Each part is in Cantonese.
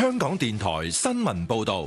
香港電台新聞報道。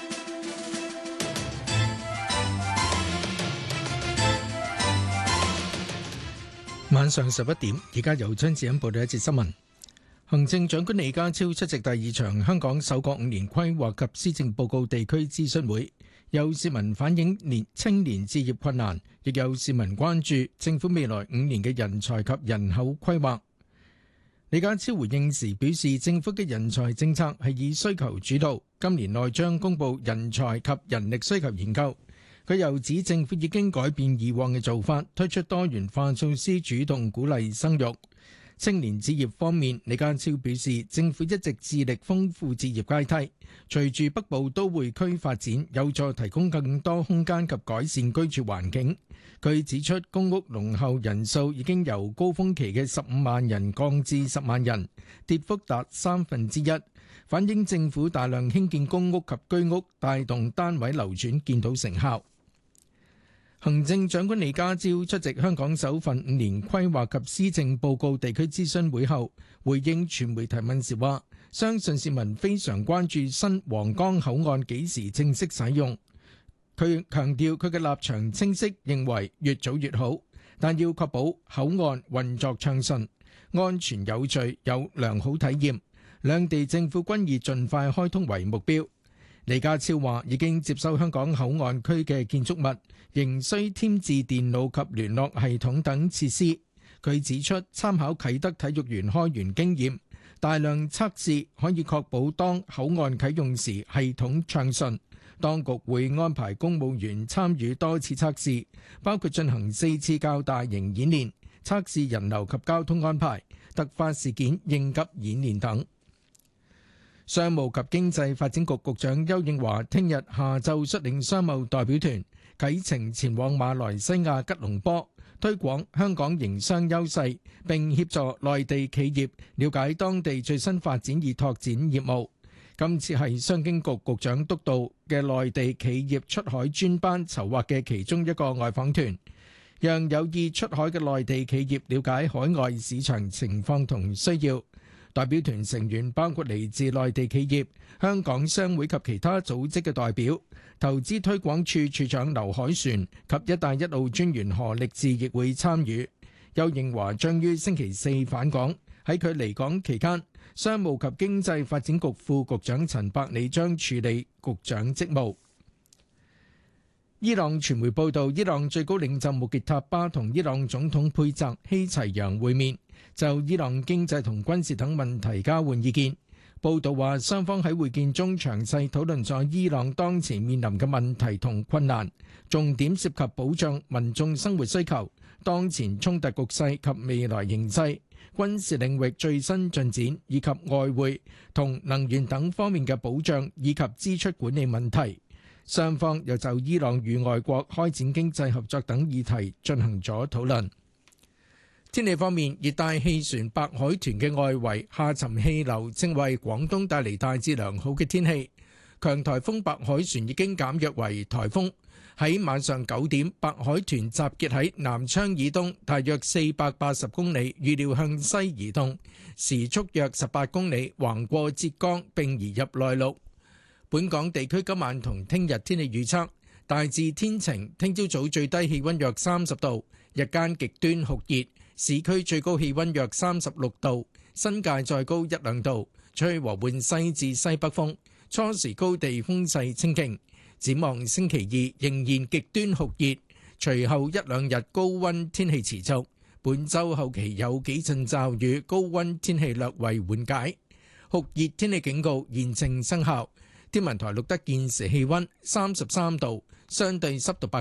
晚上11點，而家由張志恩報道一節新聞。行政長官李家超出席第二場香港首個5年規劃及施政報告地區諮詢會，有市民反映青年置業困難，亦有市民關注政府未來5年嘅人才及人口規劃。李家超回應時表示，政府嘅人才政策係以需求主導，今年內將公布人才及人力需求研究。佢又指政府已經改變以往嘅做法，推出多元化措施，主動鼓勵生育。青年置業方面，李家超表示，政府一直致力豐富置業階梯，隨住北部都會區發展，有助提供更多空間及改善居住環境。佢指出，公屋輪候人數已經由高峰期嘅15萬人降至10萬人，跌幅達1/3，反映政府大量興建公屋及居屋，帶動單位流轉見到成效。行政長官李家超出席香港首份5年規劃及施政報告地區諮詢會後，回應傳媒提問時話，相信市民非常關注新皇崗口岸幾時正式使用。佢強調佢嘅立場清晰，認為越早越好，但要確保口岸運作暢順、安全有序、有良好體驗，兩地政府均以盡快開通為目標。李家超話已經接收香港口岸區嘅建築物，仍需添置電腦及聯絡系統等設施。佢指出，參考啟德體育園開園經驗，大量測試可以確保當口岸啟用時系統暢順。當局會安排公務員參與多次測試，包括進行4次較大型演練，測試人流及交通安排、突發事件應急演練等。商務及經濟發展局局長邱應華聽日下晝率領商務代表團啟程前往馬來西亞吉隆坡，推廣香港營商優勢，並協助內地企業了解當地最新發展以拓展業務。今次係商經局局長督導嘅內地企業出海專班籌劃嘅其中一個外訪團，讓有意出海嘅內地企業了解海外市場情況同需要。代表團成員包括嚟自內地企業、香港商會及其他組織嘅代表，投資推廣處處長劉凱旋及一帶一路專員何力智亦會參與。邱應華將於星期四返港，喺佢離港期間，商務及經濟發展局副局長陳百里將處理局長職務。伊朗傳媒報道，伊朗最高領袖穆傑塔巴同伊朗總統佩澤希齊揚會面，就伊朗經濟同軍事等問題交換意見。報道話，雙方喺會見中詳細討論咗伊朗當前面臨嘅問題同困難，重點涉及保障民眾生活需求、當前衝突局勢及未來形勢、軍事領域最新進展，以及外匯同能源等方面嘅保障以及支出管理問題。雙方又就伊朗與外國開展經濟合作等議題進行咗討論。天氣方面，熱帶氣旋白海豚嘅外圍下沉氣流正為廣東帶嚟大致良好嘅天氣。強颱風白海豚已經減弱為颱風。喺晚上9點，白海豚集結喺南昌以東大約480公里，預料向西移動，時速約18公里，橫過浙江並移入內陸。本港地區今晚同聽日天氣預測，大致天晴，聽朝早最低氣溫約30度，日間極端酷熱，市區最高氣溫約36度，新界再高1-2度，吹和緩西至西北風，初時高地風勢清勁。展望星期二仍然極端酷熱，隨後1-2日高溫天氣持續，本周後期有幾陣驟雨，高溫天氣略為緩解，酷熱天氣警告現正生效。天文台錄得現時氣溫33度，相對濕度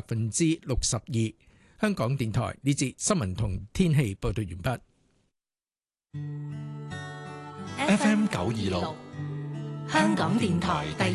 62%。香港電台呢節新聞同天氣報道完畢。FM 926， 香港電台第